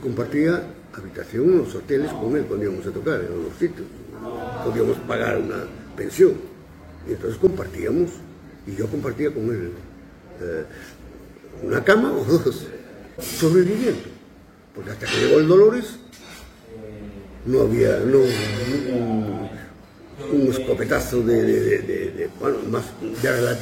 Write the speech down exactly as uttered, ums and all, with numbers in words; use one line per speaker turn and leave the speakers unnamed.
compartía habitación en los hoteles con él cuando íbamos a tocar, en los sitios. Podíamos pagar una pensión. Y entonces compartíamos, y yo compartía con él eh, una cama o dos, sobreviviendo. Porque hasta que llegó el Dolores, no había, no, un, un escopetazo de, de, de, de, de bueno, más de